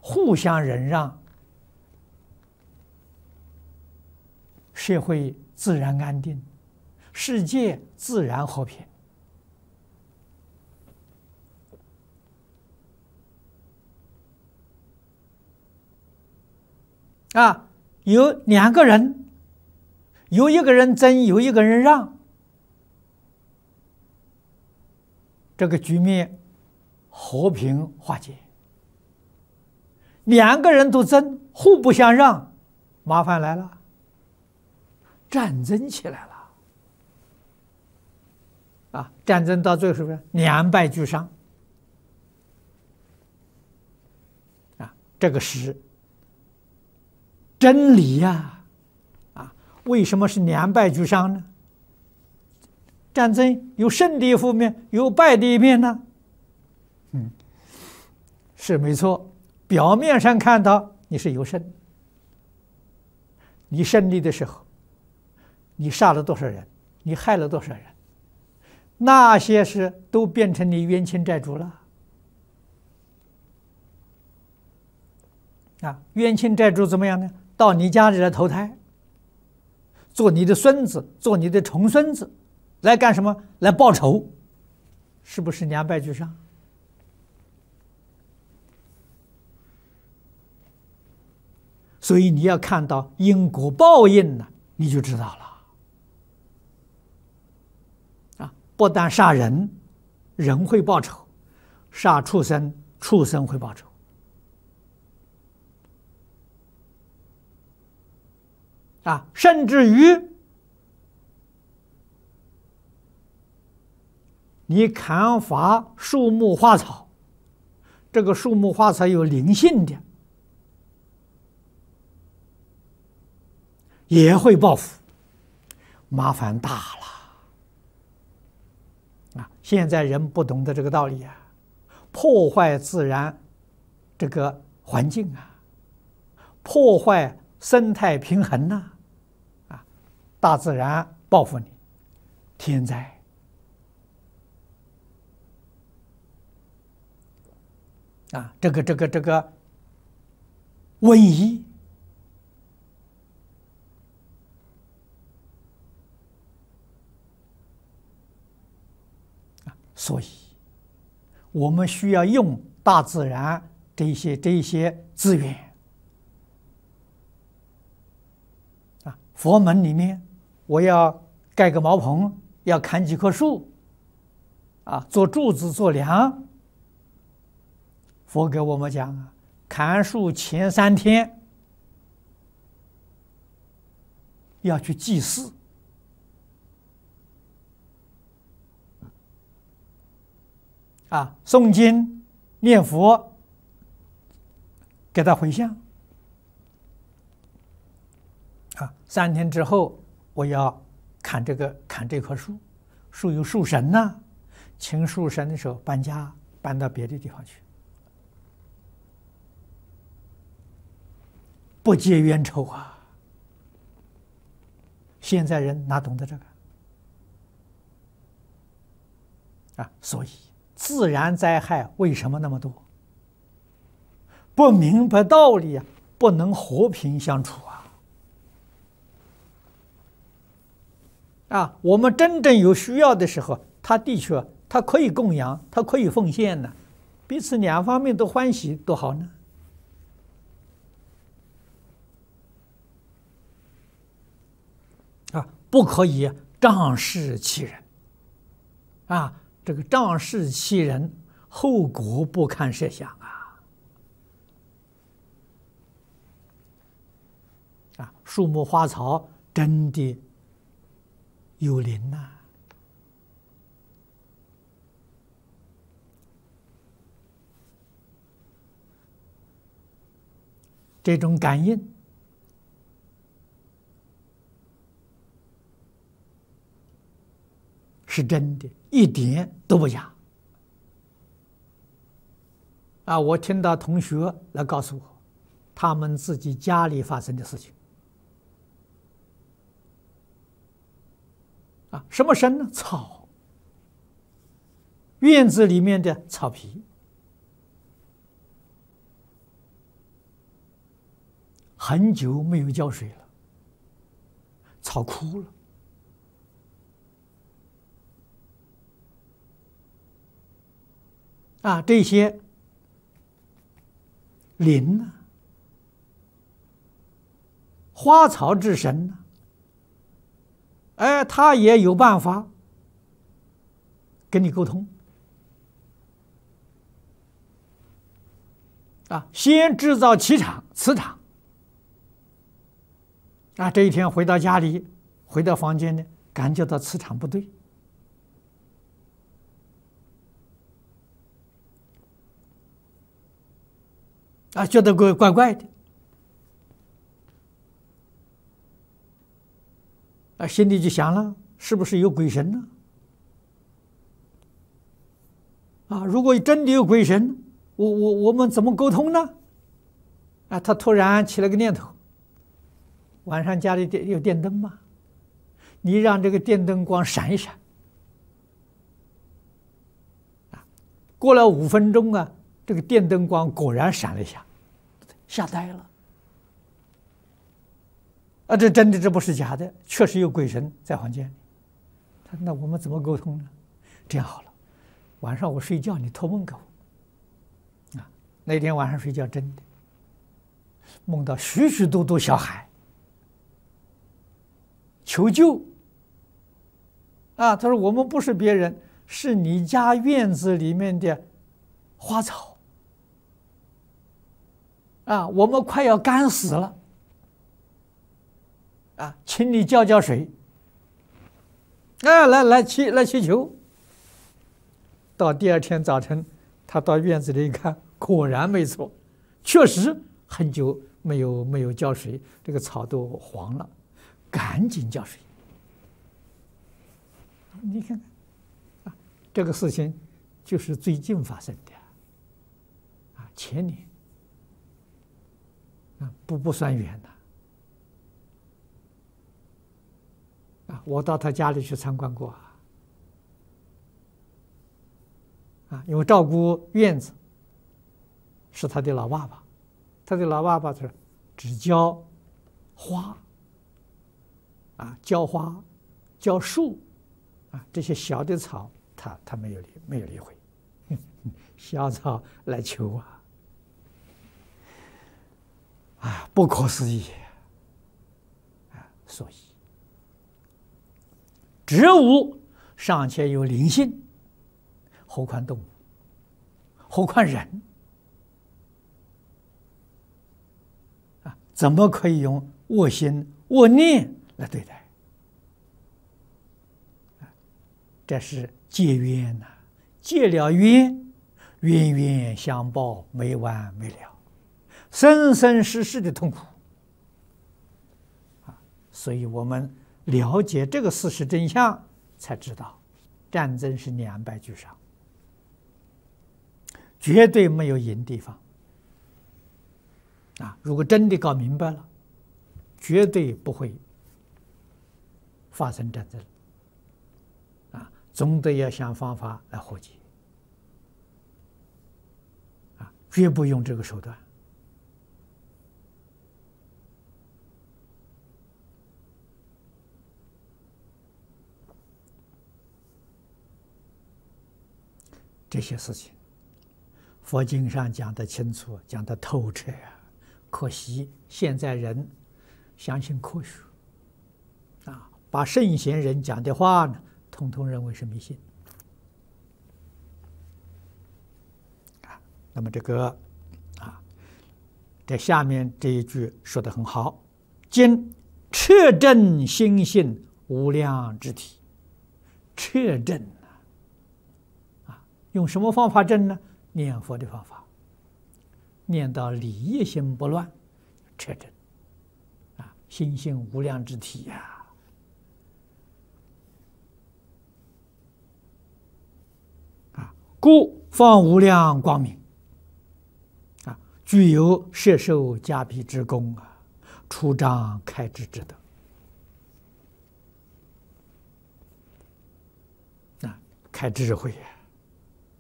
互相忍让，社会自然安定，世界自然和平。有两个人，有一个人争，有一个人让，这个局面和平化解。两个人都争，互不相让，麻烦来了，战争起来了。战争到最后是不是两败俱伤？这个是真理呀！为什么是两败俱伤呢？战争有胜的一方面，有败的一面呢。是没错。表面上看到你是有胜，你胜利的时候，你杀了多少人，你害了多少人，那些事都变成你冤亲债主了。冤亲债主怎么样呢？到你家里来投胎，做你的孙子，做你的重孙子，来干什么？来报仇，是不是两败俱伤？所以你要看到因果报应呢，你就知道了。不但杀人，人会报仇；杀畜生，畜生会报仇。甚至于你砍伐树木花草，这个树木花草有灵性的，也会报复，麻烦大了。现在人不懂得这个道理破坏自然这个环境破坏生态平衡大自然报复你，天灾这个瘟疫所以我们需要用大自然这些资源佛门里面，我要盖个茅棚，要砍几棵树做柱子做梁。佛给我们讲砍树前3天要去祭祀诵经念佛，给他回向3天之后，我要砍这棵树，树有树神请树神的时候搬家，搬到别的地方去，不结冤仇现在人哪懂得这个所以自然灾害为什么那么多？不明白道理不能和平相处我们真正有需要的时候，他的确他可以供养，他可以奉献彼此两方面都欢喜，多好呢！不可以仗势欺人这个仗势欺人，后果不堪设想树木花草真的有灵这种感应是真的，一点都不假我听到同学来告诉我，他们自己家里发生的事情什么神呢？草，院子里面的草皮很久没有浇水了，草枯了。这些灵呢，花草之神呢，他也有办法跟你沟通。先制造气场、磁场。这一天回到家里，回到房间呢，感觉到磁场不对。觉得怪怪的。心里就想了，是不是有鬼神呢？如果真的有鬼神，我们怎么沟通呢？他突然起了个念头，晚上家里有电灯嘛，你让这个电灯光闪一闪。过了5分钟这个电灯光果然闪了一下，吓呆了。这真的，这不是假的，确实有鬼神在房间里。那我们怎么沟通呢？这样好了，晚上我睡觉，你托梦给我。那天晚上睡觉，真的梦到许许多多小孩求救。他说我们不是别人，是你家院子里面的花草。我们快要干死了。请你浇水。来祈求。到第2天早晨，他到院子里一看，果然没错，确实很久没有浇水，这个草都黄了，赶紧浇水。你看看，这个事情就是最近发生的，前年，不算远的。我到他家里去参观过。因为照顾院子是他的老爸爸，他的老爸爸是只浇花，浇花、浇树，这些小的草他没有理会，小草来求不可思议。所以植物尚且有灵性，何况动物，何况人怎么可以用恶心恶念来对待？这是结冤结了冤，冤冤相报，没完没了，生生世世的痛苦。所以我们了解这个事实真相，才知道战争是2败俱伤，绝对没有赢地方。如果真的搞明白了，绝对不会发生战争。总得要想方法来和解，绝不用这个手段。这些事情，佛经上讲得清楚，讲得透彻可惜现在人相信科学，把圣贤人讲的话呢，统统认为是迷信。那么这个这下面这一句说得很好：今彻证心性无量之体。彻证用什么方法证呢？念佛的方法，念到理业心不乱，彻证心性无量之体故放无量光明具有摄受加被之功出障开智之德。开智慧